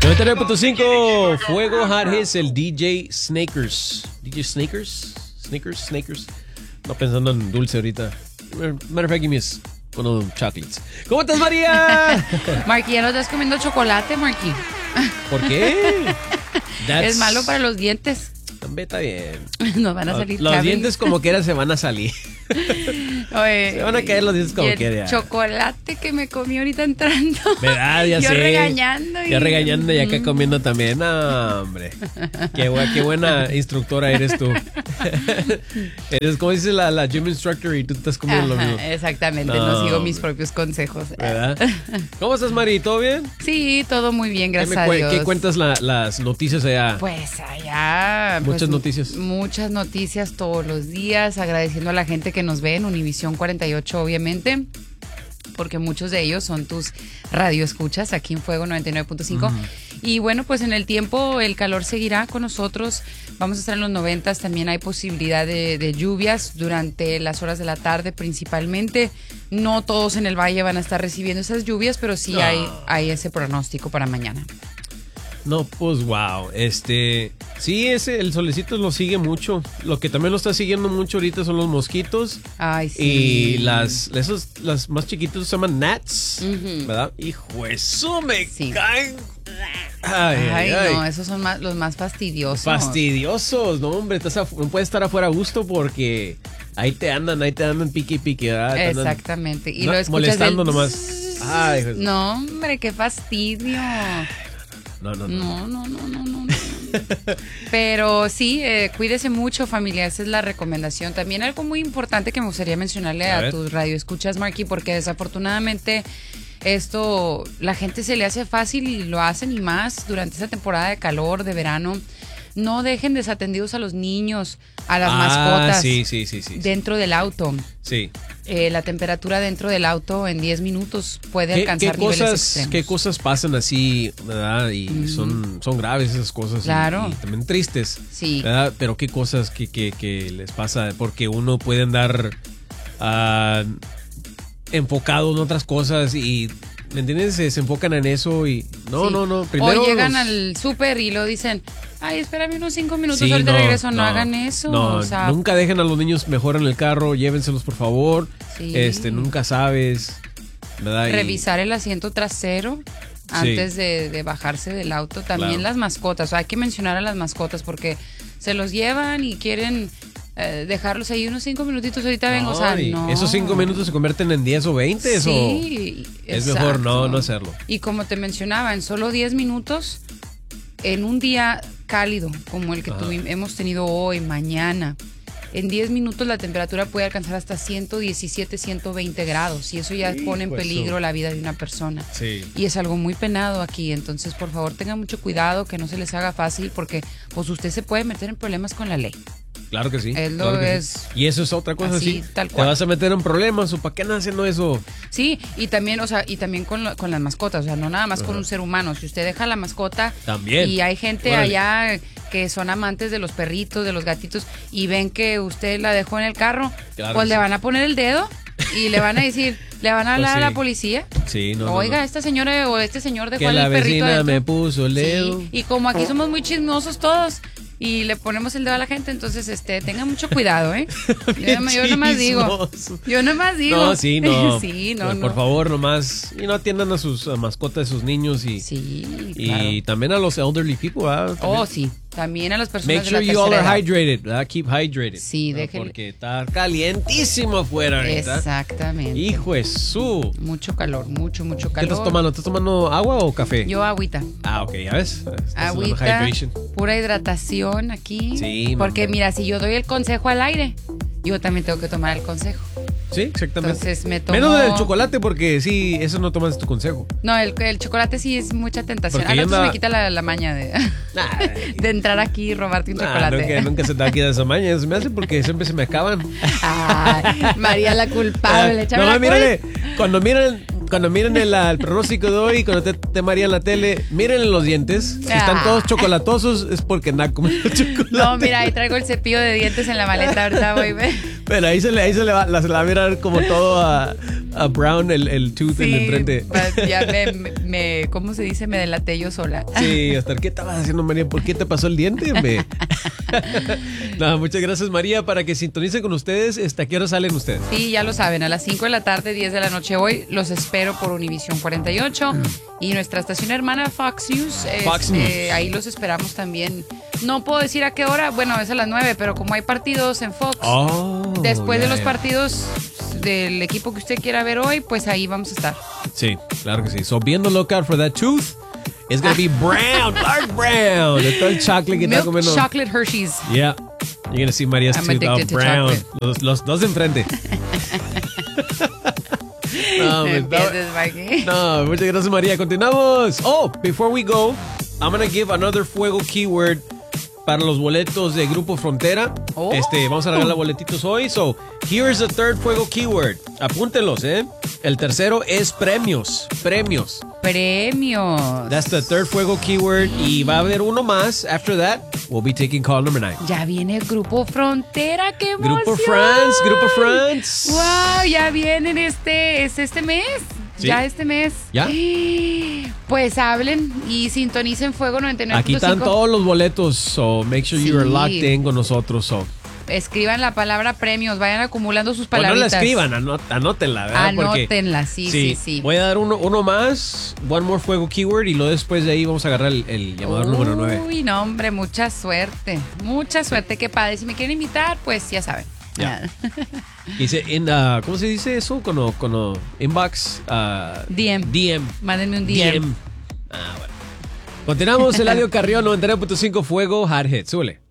99.5 Fuego Hot Hits, el DJ Snakers. DJ Snakers? Snakers. No pensando en dulce ahorita. Matter of fact, give me one of them chocolates. ¿Cómo estás, María? Marky, ya no estás comiendo chocolate, Marky. ¿Por qué? Es malo para los dientes. También está bien. Nos van a salir los cables. dientes como quiera se van a salir. Oye, se van a caer los dientes como quiera. El chocolate que me comí ahorita entrando. ¿Verdad? Ya yo sé. regañando. Yo regañando y acá comiendo también. No, hombre. Qué buena instructora eres tú. Eres como dice la gym instructor y tú estás comiendo lo mismo. Exactamente, no sigo mis propios consejos. ¿Verdad? ¿Cómo estás, Mari? ¿Todo bien? Sí, todo muy bien, gracias a Dios. ¿Qué cuentas las noticias allá? Pues allá... Muchas noticias. Muchas noticias todos los días, agradeciendo a la gente que nos ve en Univisión 48, obviamente, porque muchos de ellos son tus radioescuchas aquí en Fuego 99.5. Y bueno, pues en el tiempo el calor seguirá con nosotros. Vamos a estar en los 90s. También hay posibilidad de lluvias durante las horas de la tarde principalmente. No todos en el valle van a estar recibiendo esas lluvias, pero sí hay ese pronóstico para mañana. No, pues wow, sí, el solecito lo sigue mucho. Lo que también lo está siguiendo mucho ahorita son los mosquitos. Ay, sí. Y las más chiquitos se llaman gnats, ¿verdad? Hijo, eso me caen. Ay, no, esos son los más fastidiosos. Fastidiosos, no, hombre, no puedes estar afuera a gusto porque ahí te andan pique, ¿verdad? Exactamente. Y lo escuchas molestando nomás. Ay, no, hombre, qué fastidio. No. Pero sí, cuídese mucho, familia, esa es la recomendación. También algo muy importante que me gustaría mencionarle a tus radioescuchas, Marky, porque desafortunadamente esto, la gente se le hace fácil y lo hacen y más durante esa temporada de calor, de verano. No dejen desatendidos a los niños, a las mascotas. Sí. Dentro del auto. Sí. La temperatura dentro del auto en 10 minutos puede alcanzar niveles extremos. ¿Qué cosas pasan así, verdad? Y son graves esas cosas. Claro. Y también tristes. Sí. ¿Verdad? Pero qué cosas que les pasa. Porque uno puede andar enfocado en otras cosas y... ¿Me entiendes? Se enfocan en eso y... No. Primero o llegan al súper y lo dicen... Ay, espérame unos 5 minutos, ahorita regreso. No hagan eso. No, o sea, nunca dejen a los niños mejor en el carro. Llévenselos, por favor. Sí. Nunca sabes, ¿verdad? Revisar el asiento trasero antes de bajarse del auto. También las mascotas. O sea, hay que mencionar a las mascotas porque se los llevan y quieren... dejarlos ahí unos 5 minutitos, ahorita vengo, o sea, no. Esos 5 minutos se convierten en 10 o 20, eso. Sí, es mejor no hacerlo. Y como te mencionaba, en solo 10 minutos, en un día cálido como el que hemos tenido hoy, mañana, en 10 minutos la temperatura puede alcanzar hasta 117, 120 grados y eso ya pone en peligro la vida de una persona. Sí. Y es algo muy penado aquí, entonces por favor tengan mucho cuidado, que no se les haga fácil porque pues usted se puede meter en problemas con la ley. Claro que sí. Sí. Y eso es otra cosa, así, sí. Tal cual. Te vas a meter en problemas o para qué andan haciendo eso. Sí, y también, con las mascotas, o sea, no nada más con un ser humano. Si usted deja la mascota también. Y hay gente allá que son amantes de los perritos, de los gatitos y ven que usted la dejó en el carro, pues le van a poner el dedo y le van a decir, le van a hablar a la policía. Sí, no. Oiga, esta señora o este señor dejó el perrito. Que la vecina me puso el dedo. Sí, y como aquí somos muy chismosos todos y le ponemos el dedo a la gente, entonces tengan mucho cuidado, yo nomás digo. No, sí, no. Sí, por favor, nomás y no atiendan a sus mascotas, a sus niños y también a los elderly people, ¿verdad? Sí. También a las personas Make sure de la you all tercera are edad. hydrated, ¿verdad? Keep hydrated. Sí, déjenle. Porque está calientísimo afuera ahorita. Exactamente. Hijo de su. Mucho calor, mucho calor. ¿Qué estás tomando? ¿Estás tomando agua o café? Yo agüita. Ok, ya ves. Agüita, pura hidratación aquí. Sí. Porque mira, si yo doy el consejo al aire, yo también tengo que tomar el consejo. Sí, exactamente. Entonces me tomo... Menos del chocolate porque sí, eso no tomas tu consejo. No, el chocolate sí es mucha tentación. Porque Entonces me quita la maña de entrar aquí y robarte un chocolate. Nunca se te va a quitar esa maña. Se me hace porque siempre se me acaban. Ay, María la culpable. No, mírale. Cuando miren el pronóstico de hoy, cuando te María en la tele, miren los dientes. Si están todos chocolatosos es porque nada comiendo chocolate. No, mira, ahí traigo el cepillo de dientes en la maleta. Ahorita voy, ve. Pero ahí se le va a mirar como todo a Brown el tooth en el enfrente. Ya ¿cómo se dice? Me delaté yo sola. Sí, hasta ¿qué estabas haciendo, María? ¿Por qué te pasó el diente, hombre? No, muchas gracias, María, para que sintonicen con ustedes. ¿Hasta qué hora salen ustedes? Sí, ya lo saben, a las 5 de la tarde, 10 de la noche hoy, los espero por Univisión 48 y nuestra estación hermana Fox News. Fox News. Ahí los esperamos también. No puedo decir a qué hora, bueno, es a las 9, pero como hay partidos en Fox, después de los partidos del equipo que usted quiera ver hoy, pues ahí vamos a estar. Sí, claro que sí. So, be on the lookout for that tooth. It's gonna be brown, dark brown. De todo el chocolate que está Milk comiendo. chocolate Hershey's. Yeah. You're gonna see Maria's I'm tooth addicted to brown. chocolate. Los dos enfrente. No, no, muchas gracias, María. Continuamos. Oh, before we go, I'm gonna give another fuego keyword para los boletos de Grupo Frontera. Oh. Vamos a regalar boletitos hoy. So, here's the third fuego keyword. Apúntenlos, ¿eh? El tercero es premios. Premios. Premios. That's the third fuego keyword. Y va a haber uno más. After that, we'll be taking call number 9. Ya viene el Grupo Frontera, qué emoción. Grupo France. Wow, ya vienen ¿es este mes? Sí. Ya este mes. ¿Ya? Pues hablen y sintonicen Fuego 99.5. Aquí están todos los boletos, so make sure you are locked in con nosotros. So. Escriban la palabra premios, vayan acumulando sus O no palabritas. la escriban, anótenla, ¿verdad? Anótenla, sí. Voy a dar uno más, one more fuego keyword, y luego después de ahí vamos a agarrar el llamador número 9. Uy, no, hombre, mucha suerte. Mucha suerte, qué padre. Si me quieren invitar, pues ya saben. Ya. Dice, ¿cómo se dice eso? Con inbox. DM. Mándenme un DM. Bueno. Continuamos, Eladio Carrión, 99.5 Fuego, Hard Hit. Súbele.